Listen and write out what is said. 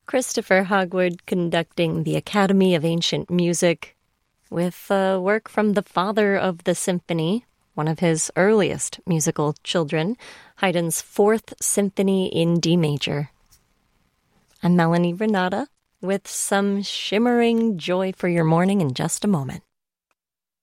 Christopher Hogwood conducting the Academy of Ancient Music with work from the father of the symphony, one of his earliest musical children, Haydn's Fourth Symphony in D major. I'm Melanie Renata with some shimmering joy for your morning in just a moment.